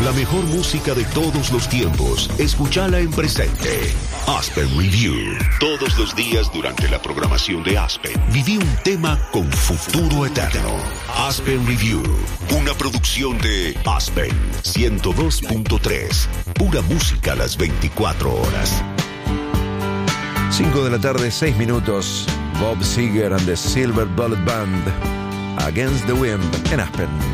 La mejor música de todos los tiempos. Escúchala en presente. Aspen Review. Todos los días durante la programación de Aspen. Viví un tema con futuro eterno. Aspen Review. Una producción de Aspen 102.3. Pura música a las 24 horas. 5 de la tarde, 6 minutos. Bob Seger and the Silver Bullet Band. Against the Wind en Aspen.